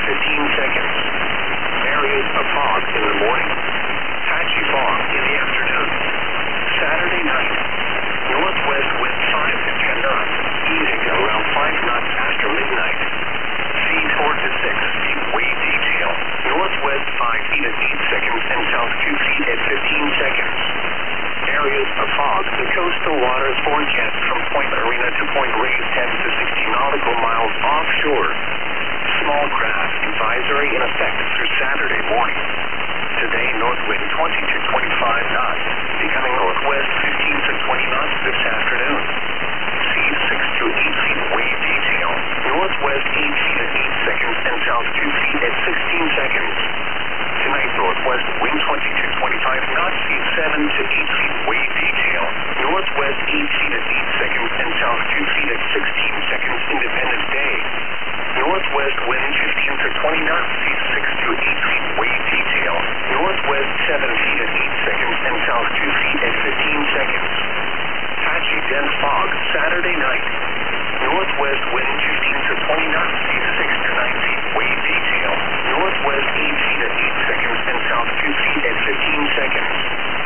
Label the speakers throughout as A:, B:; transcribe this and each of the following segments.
A: 15 seconds. Areas of fog in the morning. Patchy fog in the afternoon. Saturday night. Northwest wind 5 to 10 knots, easing to around 5 knots after midnight. Sea 4 to 6 feet wave detail. Northwest 5 feet at 8 seconds and south 2 feet at 15 seconds. Areas of fog. The coastal waters forecast from Point Marina to Point Reyes 10 to 60 nautical miles offshore. Small craft advisory in effect through Saturday morning. Today, north wind 20 to 25 knots, becoming northwest 15 to 20 knots this afternoon. Sea 6 to 8 feet wave detail. Northwest 8 feet at 8 seconds and south 2 feet at 16 seconds. Tonight, northwest wind 20 to 25 knots, sea 7 to 8 feet wave detail. Northwest 8 feet at 8 seconds and south 2 feet at 16 seconds. Independence Day. Northwest wind 15 to 20 knots, sea 6 to 8 feet wave detail. Northwest 7 feet at 8 seconds and south 2 feet at 15 seconds. Patchy dense fog Saturday night. Northwest wind 15 to 20 knots, sea 6 to 9 feet wave detail. Northwest 8 feet at 8 seconds and south 2 feet at 15 seconds.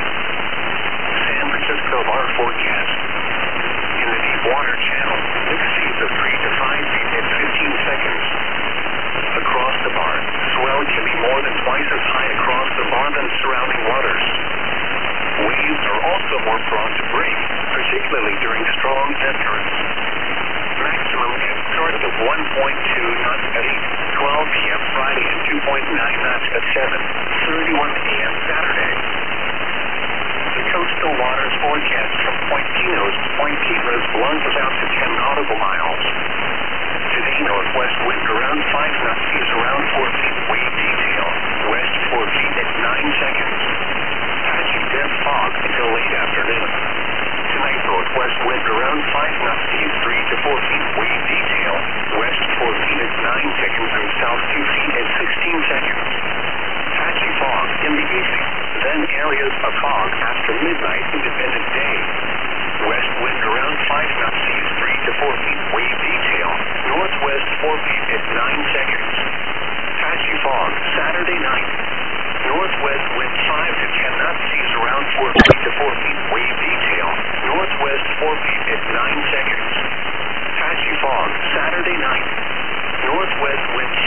A: San Francisco bar forecast. In the deep water channel, mixed seas of 3 to 5 feet at 15 seconds. Across the bar, swell can be more than twice as high across the bar than surrounding waters. Waves are also more prone to break, particularly during strong ebb currents. Maximum ebb current of 1.2 knots at 8:12 p.m. Friday and 2.9 knots at 7:31 a.m. Saturday. The coastal waters forecast from Point Pinos to Point Piedras plunges out to 10 nautical miles. Today, northwest wind around 5 knots, seas around 4 feet wave detail. West 4 feet at 9 seconds. Patchy dense fog until late afternoon. Tonight, northwest wind around 5 knots, seas 3 to 4 feet wave detail. West 4 feet at 9 seconds and south 2 feet at 16 seconds. Patchy fog in the evening. Then areas of fog after midnight. Independence Day. West wind around 5 knots, seas 3 to 4 feet wave detail. Northwest 4 feet at 9 seconds. Patchy fog Saturday night. Northwest wind 5 to 10 knots, seas around 4 feet to 4 feet wave detail. Northwest 4 feet at 9 seconds. Patchy fog Saturday night. Northwest wind